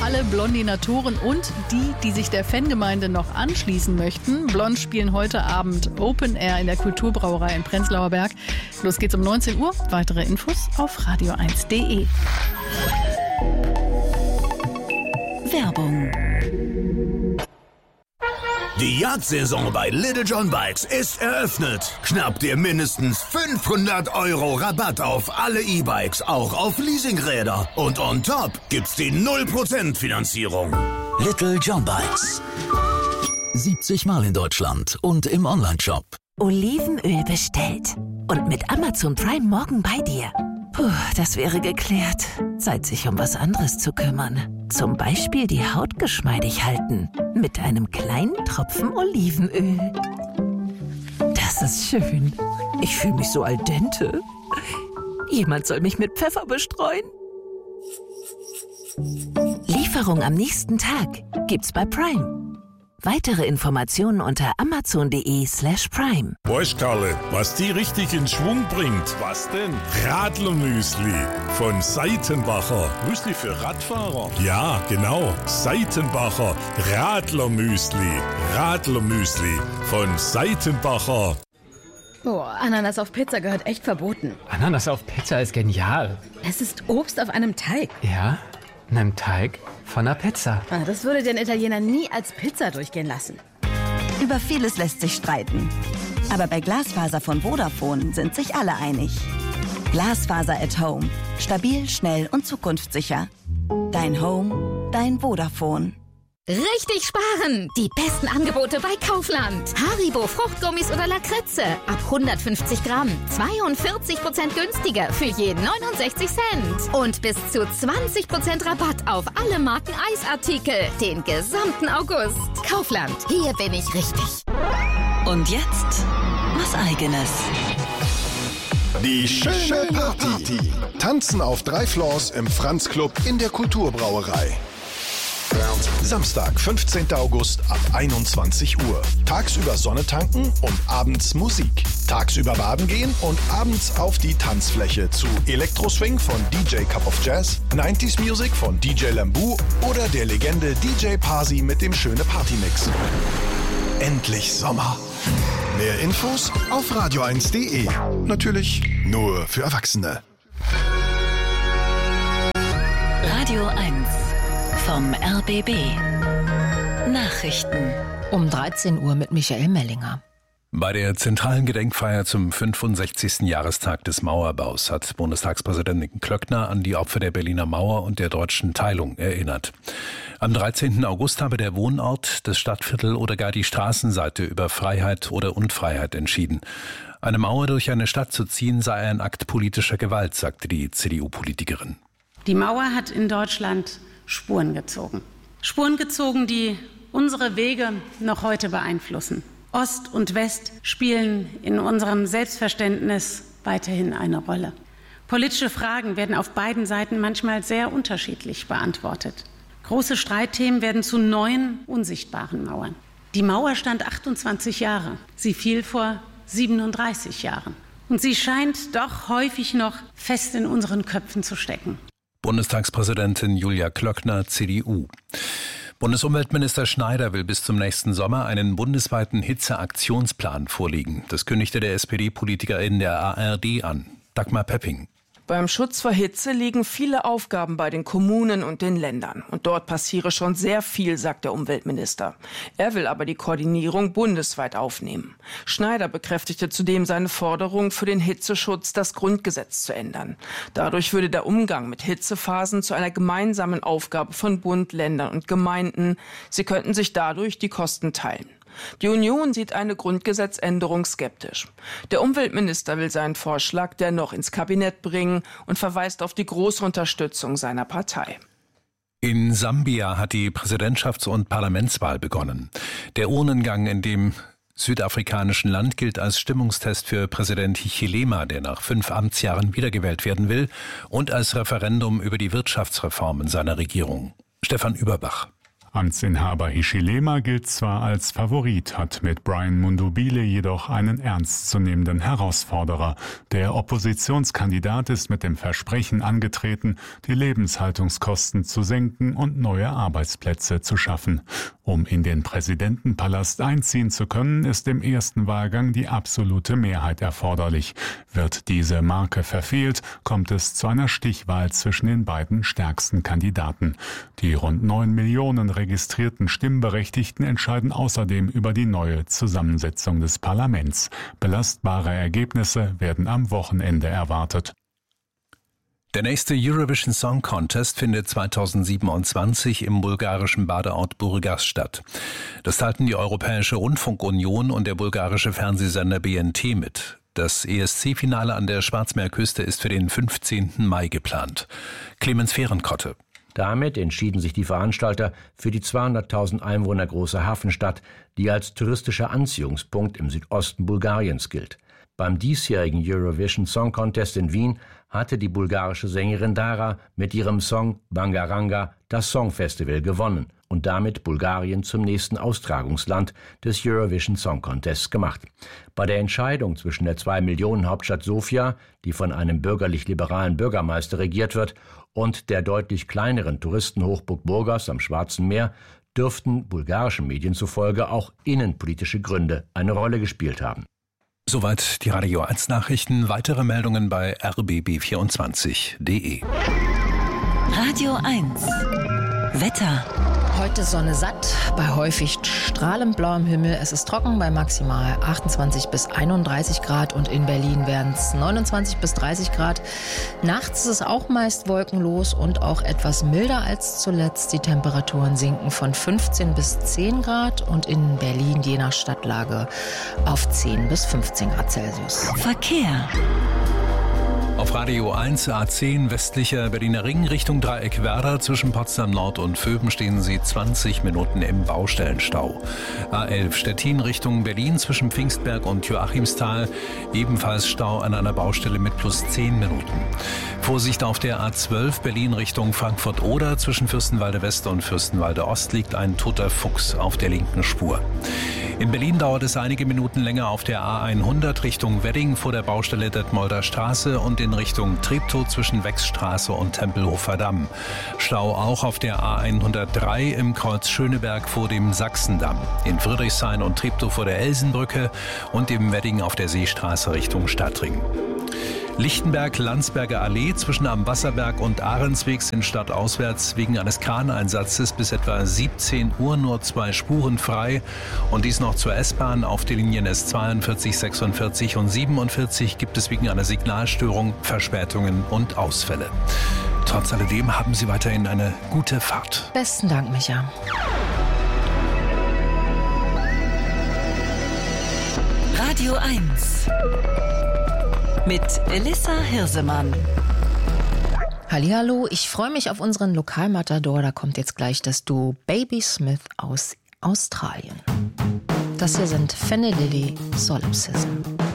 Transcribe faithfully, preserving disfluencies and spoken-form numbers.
alle Blondinatoren und die, die sich der Fangemeinde noch anschließen möchten. Blond spielen heute Abend Open Air in der Kulturbrauerei in Prenzlauer Berg. Los geht's um neunzehn Uhr. Weitere Infos auf radio eins punkt de. Werbung. Die Jagdsaison bei Little John Bikes ist eröffnet. Schnapp dir mindestens fünfhundert Euro Rabatt auf alle E-Bikes, auch auf Leasingräder. Und on top gibt's die null Prozent Finanzierung. Little John Bikes. siebzig Mal in Deutschland und im Onlineshop. Olivenöl bestellt. Und mit Amazon Prime morgen bei dir. Puh, das wäre geklärt. Zeit, sich um was anderes zu kümmern. Zum Beispiel die Haut geschmeidig halten. Mit einem kleinen Tropfen Olivenöl. Das ist schön. Ich fühle mich so al dente. Jemand soll mich mit Pfeffer bestreuen. Lieferung am nächsten Tag gibt's bei Prime. Weitere Informationen unter amazon.de slash prime. Weißt Karle, was die richtig in Schwung bringt? Was denn? Radlermüsli von Seitenbacher. Müsli für Radfahrer? Ja, genau. Seitenbacher Radlermüsli. Radlermüsli von Seitenbacher. Boah, Ananas auf Pizza gehört echt verboten. Ananas auf Pizza ist genial. Es ist Obst auf einem Teig. Ja, einem Teig von einer Pizza. Ah, das würde den Italiener nie als Pizza durchgehen lassen. Über vieles lässt sich streiten. Aber bei Glasfaser von Vodafone sind sich alle einig. Glasfaser at Home. Stabil, schnell und zukunftssicher. Dein Home, dein Vodafone. Richtig sparen! Die besten Angebote bei Kaufland. Haribo, Fruchtgummis oder Lakritze. Ab hundertfünfzig Gramm. zweiundvierzig Prozent günstiger für je neunundsechzig Cent. Und bis zu zwanzig Prozent Rabatt auf alle Marken Eisartikel. Den gesamten August. Kaufland. Hier bin ich richtig. Und jetzt was Eigenes. Die schöne Party. Tanzen auf drei Floors im Franz Club in der Kulturbrauerei. Samstag, fünfzehnten August ab einundzwanzig Uhr. Tagsüber Sonne tanken und abends Musik. Tagsüber baden gehen und abends auf die Tanzfläche zu Elektroswing von D J Cup of Jazz, neunziger Music von D J Lambu oder der Legende D J Parsi mit dem schöne Partymix. Endlich Sommer. Mehr Infos auf radio eins punkt de. Natürlich nur für Erwachsene. Radio eins vom R B B. Nachrichten. Um dreizehn Uhr mit Michael Mellinger. Bei der zentralen Gedenkfeier zum fünfundsechzigsten Jahrestag des Mauerbaus hat Bundestagspräsident Klöckner an die Opfer der Berliner Mauer und der deutschen Teilung erinnert. Am dreizehnten August habe der Wohnort, das Stadtviertel oder gar die Straßenseite über Freiheit oder Unfreiheit entschieden. Eine Mauer durch eine Stadt zu ziehen sei ein Akt politischer Gewalt, sagte die C D U-Politikerin. Die Mauer hat in Deutschland Spuren gezogen. Spuren gezogen, die unsere Wege noch heute beeinflussen. Ost und West spielen in unserem Selbstverständnis weiterhin eine Rolle. Politische Fragen werden auf beiden Seiten manchmal sehr unterschiedlich beantwortet. Große Streitthemen werden zu neuen, unsichtbaren Mauern. Die Mauer stand achtundzwanzig Jahre. Sie fiel vor siebenunddreißig Jahren. Und sie scheint doch häufig noch fest in unseren Köpfen zu stecken. Bundestagspräsidentin Julia Klöckner, C D U. Bundesumweltminister Schneider will bis zum nächsten Sommer einen bundesweiten Hitzeaktionsplan vorlegen. Das kündigte der S P D-Politiker in der A R D an. Dagmar Pepping. Beim Schutz vor Hitze liegen viele Aufgaben bei den Kommunen und den Ländern. Und dort passiere schon sehr viel, sagt der Umweltminister. Er will aber die Koordinierung bundesweit aufnehmen. Schneider bekräftigte zudem seine Forderung, für den Hitzeschutz das Grundgesetz zu ändern. Dadurch würde der Umgang mit Hitzephasen zu einer gemeinsamen Aufgabe von Bund, Ländern und Gemeinden. Sie könnten sich dadurch die Kosten teilen. Die Union sieht eine Grundgesetzänderung skeptisch. Der Umweltminister will seinen Vorschlag dennoch ins Kabinett bringen und verweist auf die große Unterstützung seiner Partei. In Sambia hat die Präsidentschafts- und Parlamentswahl begonnen. Der Urnengang in dem südafrikanischen Land gilt als Stimmungstest für Präsident Hichilema, der nach fünf Amtsjahren wiedergewählt werden will, und als Referendum über die Wirtschaftsreformen seiner Regierung. Stefan Überbach. Amtsinhaber Hichilema gilt zwar als Favorit, hat mit Brian Mundubile jedoch einen ernstzunehmenden Herausforderer. Der Oppositionskandidat ist mit dem Versprechen angetreten, die Lebenshaltungskosten zu senken und neue Arbeitsplätze zu schaffen. Um in den Präsidentenpalast einziehen zu können, ist im ersten Wahlgang die absolute Mehrheit erforderlich. Wird diese Marke verfehlt, kommt es zu einer Stichwahl zwischen den beiden stärksten Kandidaten. Die rund neun Millionen registrierten Stimmberechtigten entscheiden außerdem über die neue Zusammensetzung des Parlaments. Belastbare Ergebnisse werden am Wochenende erwartet. Der nächste Eurovision Song Contest findet zweitausendsiebenundzwanzig im bulgarischen Badeort Burgas statt. Das teilten die Europäische Rundfunkunion und der bulgarische Fernsehsender B N T mit. Das E S C-Finale an der Schwarzmeerküste ist für den fünfzehnten Mai geplant. Clemens Fehrenkotte. Damit entschieden sich die Veranstalter für die zweihunderttausend Einwohner große Hafenstadt, die als touristischer Anziehungspunkt im Südosten Bulgariens gilt. Beim diesjährigen Eurovision Song Contest in Wien hatte die bulgarische Sängerin Dara mit ihrem Song Bangaranga das Songfestival gewonnen und damit Bulgarien zum nächsten Austragungsland des Eurovision Song Contests gemacht. Bei der Entscheidung zwischen der Zwei-Millionen-Hauptstadt Sofia, die von einem bürgerlich-liberalen Bürgermeister regiert wird, und der deutlich kleineren Touristenhochburg Burgas am Schwarzen Meer dürften bulgarischen Medien zufolge auch innenpolitische Gründe eine Rolle gespielt haben. Soweit die Radio eins Nachrichten. Weitere Meldungen bei r b b vierundzwanzig punkt d e. Radio eins. Wetter. Heute Sonne satt, bei häufig strahlend blauem Himmel. Es ist trocken bei maximal achtundzwanzig bis einunddreißig Grad und in Berlin werden es neunundzwanzig bis dreißig Grad. Nachts ist es auch meist wolkenlos und auch etwas milder als zuletzt. Die Temperaturen sinken von fünfzehn bis zehn Grad und in Berlin je nach Stadtlage auf zehn bis fünfzehn Grad Celsius. Verkehr. Auf Radio eins A zehn westlicher Berliner Ring Richtung Dreieck Werder zwischen Potsdam Nord und Vöben stehen Sie zwanzig Minuten im Baustellenstau. A elf Stettin Richtung Berlin zwischen Pfingstberg und Joachimsthal ebenfalls Stau an einer Baustelle mit plus zehn Minuten. Vorsicht auf der A zwölf Berlin Richtung Frankfurt-Oder zwischen Fürstenwalde West und Fürstenwalde Ost liegt ein toter Fuchs auf der linken Spur. In Berlin dauert es einige Minuten länger auf der A hundert Richtung Wedding vor der Baustelle Detmolder Straße und in Richtung Treptow zwischen Wechsstraße und Tempelhofer Damm. Stau auch auf der A hundertdrei im Kreuz Schöneberg vor dem Sachsendamm. In Friedrichshain und Treptow vor der Elsenbrücke und im Wedding auf der Seestraße Richtung Stadtring. Lichtenberg-Landsberger Allee zwischen am Wasserberg und Ahrensweg sind stadtauswärts wegen eines Kraneinsatzes bis etwa siebzehn Uhr nur zwei Spuren frei. Und dies noch zur S-Bahn. Auf den Linien S zweiundvierzig, sechsundvierzig und siebenundvierzig gibt es wegen einer Signalstörung Verspätungen und Ausfälle. Trotz alledem haben Sie weiterhin eine gute Fahrt. Besten Dank, Micha. Radio eins. Mit Elissa Hirsemann. Hallihallo, ich freue mich auf unseren Lokalmatador. Da kommt jetzt gleich das Duo Baby Smith aus Australien. Das hier sind Fenelili Solipsism.